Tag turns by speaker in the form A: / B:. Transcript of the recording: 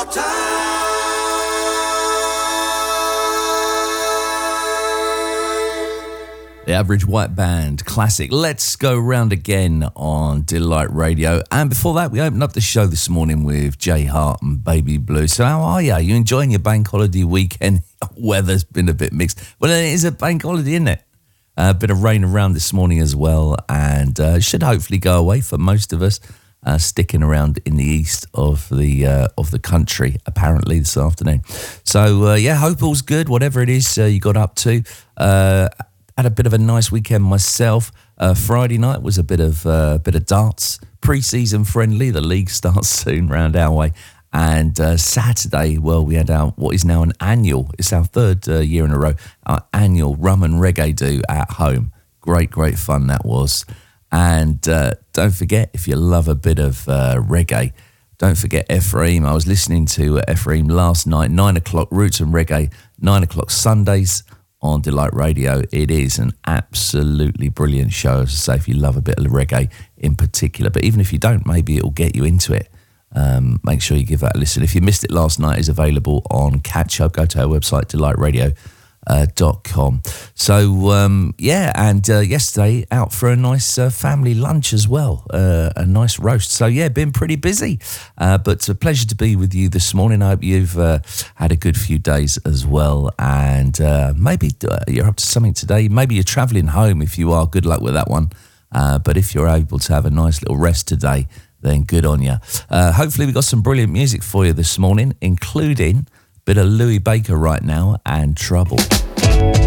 A: The Average White Band classic Let's Go Round Again on Delight Radio. And before that, we opened up the show this morning with Jay Hart and Baby Blue. So how are you? Are you enjoying your bank holiday weekend? Weather's been a bit mixed. Well, it is a bank holiday, isn't it? A bit of rain around this morning as well, and should hopefully go away for most of us. Sticking around in the east of the country apparently this afternoon. So yeah, hope all's good. Whatever it is you got up to. Had a bit of a nice weekend myself. Friday night was a bit of darts, pre-season friendly. The league starts soon round our way. And Saturday, well, we had our what is now an annual. It's our third year in a row. Our annual rum and reggae do at home. Great fun that was. And don't forget, if you love a bit of reggae, don't forget Ephraim. I was listening to Ephraim last night, 9 o'clock, Roots and Reggae, 9 o'clock Sundays on Delight Radio. It is an absolutely brilliant show, as I say, if you love a bit of reggae in particular. But even if you don't, maybe it'll get you into it. Make sure you give that a listen. If you missed it last night, it's available on Catch Up. Go to our website, delightradio.com. So yeah, and yesterday out for a nice family lunch as well, a nice roast. So yeah, been pretty busy, but a pleasure to be with you this morning. I hope you've had a good few days as well, and maybe you're up to something today. Maybe you're travelling home. If you are, good luck with that one. But if you're able to have a nice little rest today, then good on you. Hopefully we've got some brilliant music for you this morning, including a bit of Louis Baker right now and Trouble.